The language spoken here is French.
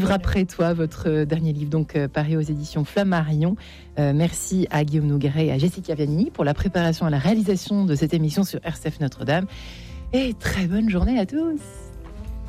Après toi, votre dernier livre, donc paru aux éditions Flammarion. Merci à Guillaume Nogueret et à Jessica Viannini pour la préparation et la réalisation de cette émission sur RCF Notre-Dame. Et très bonne journée à tous.